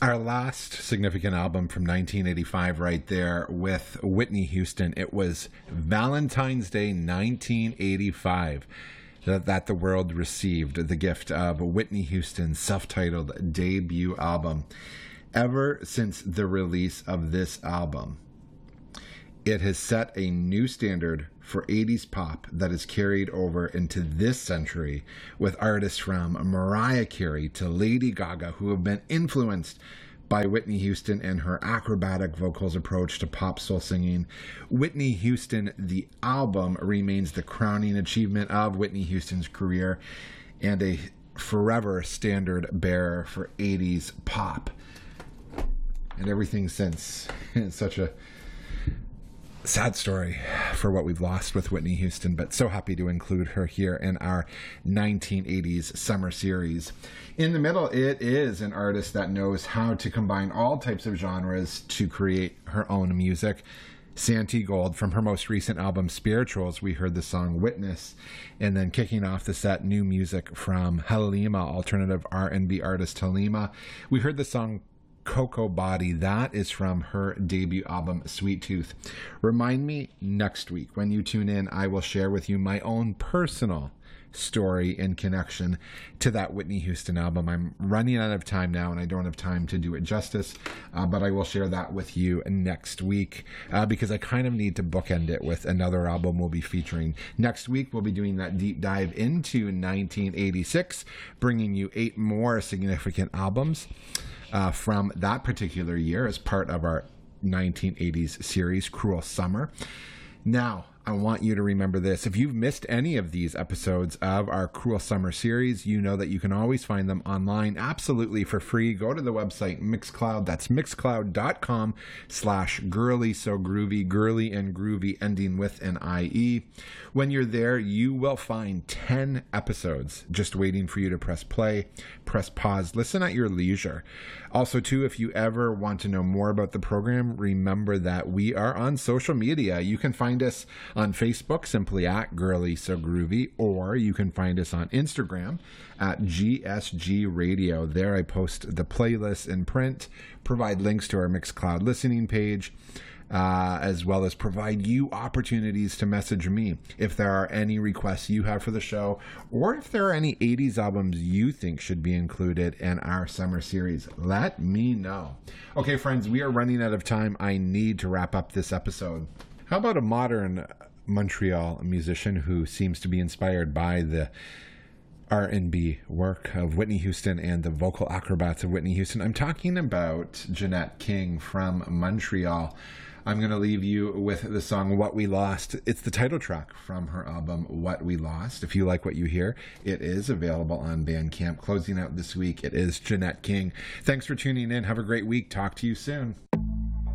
Our last significant album from 1985 right there with Whitney Houston. It was Valentine's Day 1985 that the world received the gift of Whitney Houston's self-titled debut album. Ever since the release of this album, it has set a new standard for 80s pop that is carried over into this century, with artists from Mariah Carey to Lady Gaga who have been influenced by Whitney Houston and her acrobatic vocals approach to pop soul singing. Whitney Houston, the album, remains the crowning achievement of Whitney Houston's career and a forever standard bearer for 80s pop. And everything since. It's such a sad story for what we've lost with Whitney Houston, but so happy to include her here in our 1980s summer series. In the middle, it is an artist that knows how to combine all types of genres to create her own music. Santi Gold, from her most recent album Spirituals, we heard the song Witness, and then kicking off the set, new music from Halima, alternative R&B artist Halima. We heard the song Cocoa Body. That is from her debut album Sweet Tooth. Remind me next week when you tune in, I will share with you my own personal story in connection to that Whitney Houston album. I'm running out of time now and I don't have time to do it justice, but I will share that with you next week because I kind of need to bookend it with another album we'll be featuring. Next week we'll be doing that deep dive into 1986, bringing you 8 more significant albums from that particular year as part of our 1980s series, Cruel Summer. Now, I want you to remember this. If you've missed any of these episodes of our Cruel Summer series, you know that you can always find them online absolutely for free. Go to the website Mixcloud. That's mixcloud.com/girly-so-groovy, girly and groovy ending with an IE. When you're there, you will find 10 episodes just waiting for you to press play, press pause, listen at your leisure. Also, too, if you ever want to know more about the program, remember that we are on social media. You can find us on Facebook, simply at Girly So Groovy, or you can find us on Instagram at GSG Radio. There I post the playlists in print, provide links to our Mixcloud listening page, as well as provide you opportunities to message me if there are any requests you have for the show, or if there are any 80s albums you think should be included in our summer series. Let me know. Okay, friends, we are running out of time. I need to wrap up this episode. How about a modern Montreal musician who seems to be inspired by the R&B work of Whitney Houston and the vocal acrobats of Whitney Houston? I'm talking about Jeanette King from Montreal. I'm going to leave you with the song What We Lost. It's the title track from her album What We Lost. If you like what you hear, it is available on Bandcamp. Closing out this week, it is Jeanette King. Thanks for tuning in. Have a great week. Talk to you soon.